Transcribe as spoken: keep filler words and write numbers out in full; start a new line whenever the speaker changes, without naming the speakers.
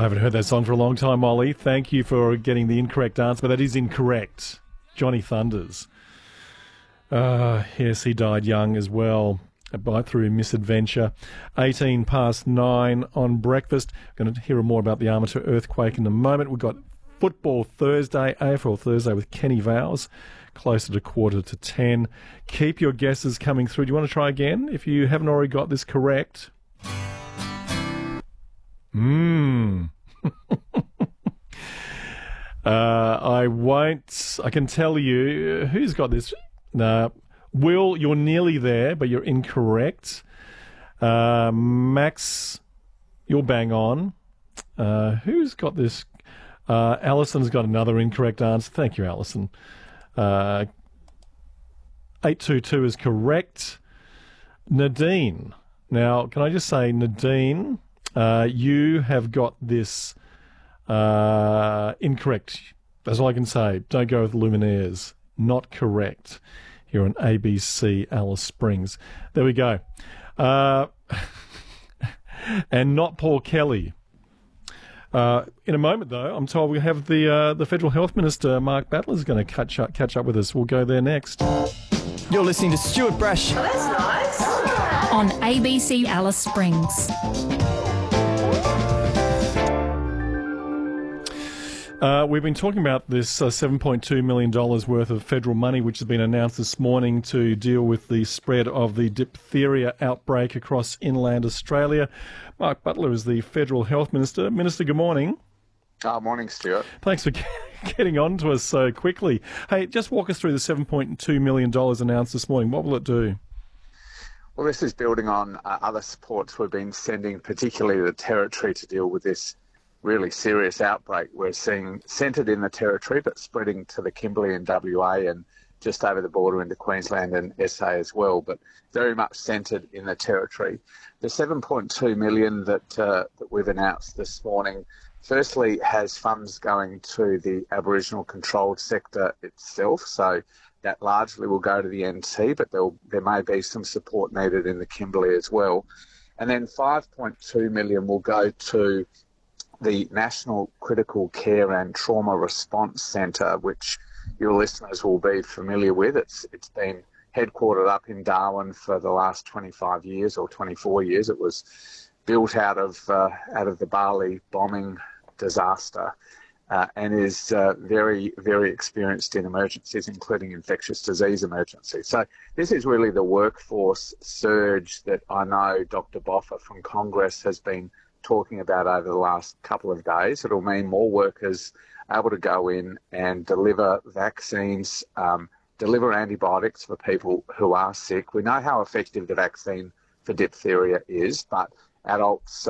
I haven't heard that song for a long time, Molly. Thank you for getting the incorrect answer, but that is incorrect. Johnny Thunders. Uh, yes, he died young as well, a bite through misadventure. eighteen past nine on breakfast. Going to hear more about the Armature earthquake in a moment. We've got Football Thursday, A F L Thursday with Kenny Vowles, closer to quarter to ten. Keep your guesses coming through. Do you want to try again if you haven't already got this correct? Mmm. uh, I won't. I can tell you who's got this. No, Will, you're nearly there, but you're incorrect. Uh, Max, you're bang on. Uh, who's got this? Uh, Alison's got another incorrect answer. Thank you, Alison. Uh, eight two two is correct. Nadine. Now, can I just say, Nadine, uh, you have got this uh, incorrect. That's all I can say. Don't go with Lumineers. Not correct. Here on A B C Alice Springs. There we go. Uh, and not Paul Kelly. Uh, in a moment, though, I'm told we have the uh, the Federal Health Minister, Mark Battler, is going to catch up, catch up with us. We'll go there next.
You're listening to Stuart Brash.
Oh, that's nice.
On A B C Alice Springs.
Uh, we've been talking about this uh, seven point two million dollars worth of federal money which has been announced this morning to deal with the spread of the diphtheria outbreak across inland Australia. Mark Battler is the Federal Health Minister. Minister, good morning.
Oh, morning, Stuart.
Thanks for getting on to us so quickly. Hey, just walk us through the seven point two million dollars announced this morning. What will it do?
Well, this is building on uh, other supports we've been sending, particularly the Territory, to deal with this really serious outbreak we're seeing centred in the Territory, but spreading to the Kimberley and W A and just over the border into Queensland and S A as well, but very much centred in the Territory. The seven point two million dollars that, uh, that we've announced this morning, firstly, has funds going to the Aboriginal controlled sector itself, so that largely will go to the N T, but there'll, there may be some support needed in the Kimberley as well. And then five point two million dollars will go to the National Critical Care and Trauma Response Centre, which your listeners will be familiar with. It's It's been headquartered up in Darwin for the last twenty-five years or twenty-four years. It was built out of uh, out of the Bali bombing disaster uh, and is uh, very, very experienced in emergencies, including infectious disease emergencies. So this is really the workforce surge that I know Doctor Boffa from Congress has been talking about over the last couple of days. It'll mean more workers able to go in and deliver vaccines, um, deliver antibiotics for people who are sick. We know how effective the vaccine for diphtheria is, but adults